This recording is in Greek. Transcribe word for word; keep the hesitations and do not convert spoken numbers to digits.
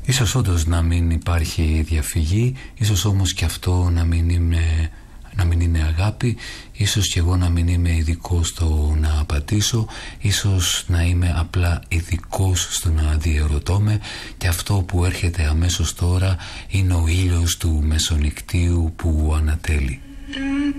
Ίσως όντως να μην υπάρχει διαφυγή, ίσως όμως και αυτό να μην είναι, να μην είναι αγάπη, ίσως και εγώ να μην είμαι ειδικό στο να πατήσω, ίσως να είμαι απλά ειδικό στο να διερωτώμαι, και αυτό που έρχεται αμέσως τώρα είναι ο ήλιος του μεσονυχτίου που ανατέλει.